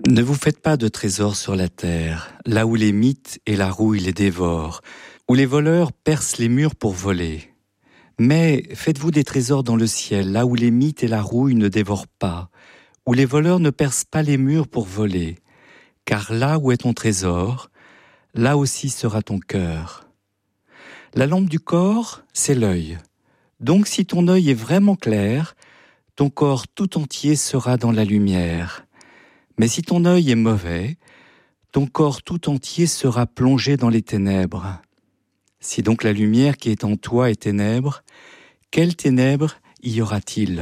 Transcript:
Ne vous faites pas de trésors sur la terre, là où les mythes et la rouille les dévorent, où les voleurs percent les murs pour voler. Mais faites-vous des trésors dans le ciel, là où les mythes et la rouille ne dévorent pas, où les voleurs ne percent pas les murs pour voler. Car là où est ton trésor, là aussi sera ton cœur. La lampe du corps, c'est l'œil. Donc si ton œil est vraiment clair, ton corps tout entier sera dans la lumière. Mais si ton œil est mauvais, ton corps tout entier sera plongé dans les ténèbres. Si donc la lumière qui est en toi est ténèbres, quelles ténèbres y aura-t-il ?